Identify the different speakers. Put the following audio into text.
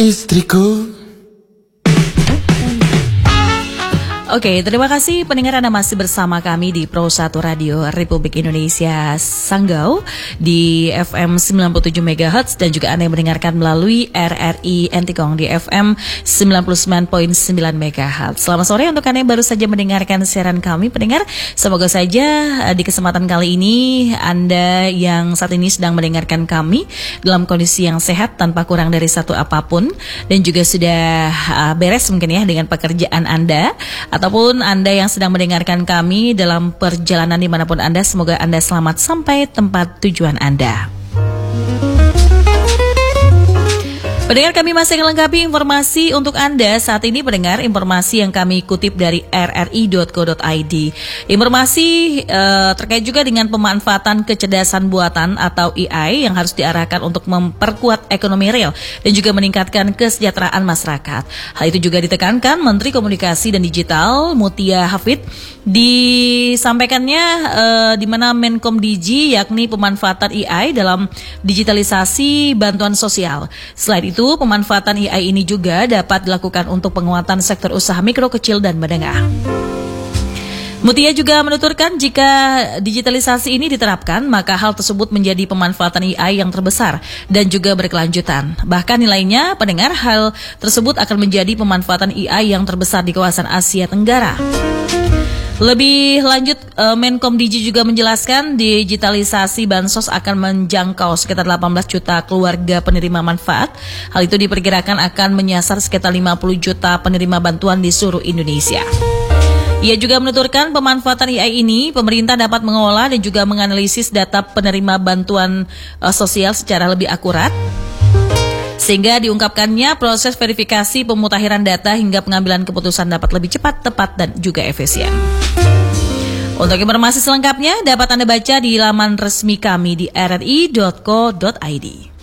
Speaker 1: istriku.
Speaker 2: Oke, terima kasih pendengar Anda masih bersama kami di Pro 1 Radio Republik Indonesia Sanggau di FM 97 MHz dan juga Anda yang mendengarkan melalui RRI Entikong di FM 99.9 MHz. Selamat sore untuk Anda yang baru saja mendengarkan siaran kami, pendengar. Semoga saja di kesempatan kali ini Anda yang saat ini sedang mendengarkan kami dalam kondisi yang sehat tanpa kurang dari satu apapun dan juga sudah beres mungkin ya dengan pekerjaan Anda, ataupun Anda yang sedang mendengarkan kami dalam perjalanan dimanapun Anda, semoga Anda selamat sampai tempat tujuan Anda. Pendengar, kami masih melengkapi informasi untuk Anda saat ini, pendengar. Informasi yang kami kutip dari rri.co.id. Informasi terkait juga dengan pemanfaatan kecerdasan buatan atau AI yang harus diarahkan untuk memperkuat ekonomi real dan juga meningkatkan kesejahteraan masyarakat. Hal itu juga ditekankan Menteri Komunikasi dan Digital Mutia Hafid disampaikannya di mana Menkom Digi, yakni pemanfaatan AI dalam digitalisasi bantuan sosial. Selain itu, pemanfaatan AI ini juga dapat dilakukan untuk penguatan sektor usaha mikro, kecil, dan menengah. Mutia juga menuturkan jika digitalisasi ini diterapkan, maka hal tersebut menjadi pemanfaatan AI yang terbesar dan juga berkelanjutan. Bahkan nilainya, pendengar, hal tersebut akan menjadi pemanfaatan AI yang terbesar di kawasan Asia Tenggara. Lebih lanjut, Menkom Digi juga menjelaskan digitalisasi bansos akan menjangkau sekitar 18 juta keluarga penerima manfaat. Hal itu diperkirakan akan menyasar sekitar 50 juta penerima bantuan di seluruh Indonesia. Ia juga menuturkan pemanfaatan AI ini, pemerintah dapat mengolah dan juga menganalisis data penerima bantuan sosial secara lebih akurat, sehingga diungkapkannya proses verifikasi pemutahiran data hingga pengambilan keputusan dapat lebih cepat, tepat, dan juga efisien. Untuk informasi selengkapnya dapat Anda baca di laman resmi kami di rri.co.id.